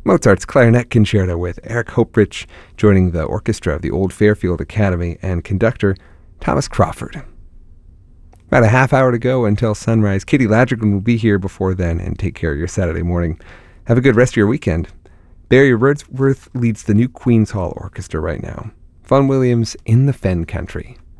Mozart's Clarinet Concerto with Eric Hoprich joining the orchestra of the Old Fairfield Academy and conductor Thomas Crawford. About a half hour to go until sunrise. Katie Ladrigan will be here before then, and take care of your Saturday morning. Have a good rest of your weekend. Barry Wordsworth leads the New Queen's Hall Orchestra right now. Vaughan Williams in the Fen Country.